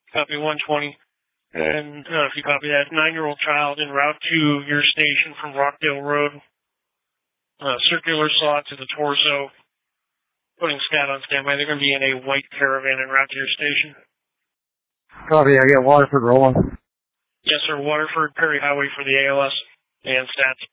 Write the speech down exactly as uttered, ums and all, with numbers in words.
Copy one twenty. And uh, if you copy that, nine-year-old child en route to your station from Rockdale Road. Uh, circular saw to the torso. Putting scat on standby. They're going to be in a white caravan en route to your station. Copy, I get Waterford rolling. Yes, sir. Waterford, Perry Highway for the A L S and stats.